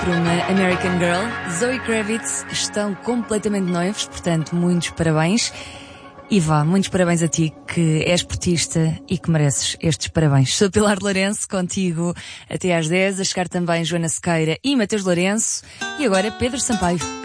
por uma American Girl. Zoe Kravitz estão completamente noivos, portanto, muitos parabéns. E vá, muitos parabéns a ti, que és portista e que mereces estes parabéns. Sou Pilar de Lourenço, contigo até às 10, a chegar também Joana Sequeira e Mateus Lourenço. E agora Pedro Sampaio.